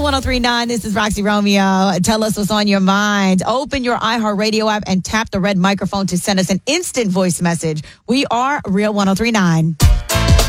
1039. This is Roxy Romeo. Tell us what's on your mind. Open your iHeartRadio app and tap the red microphone to send us an instant voice message. We are Real 1039.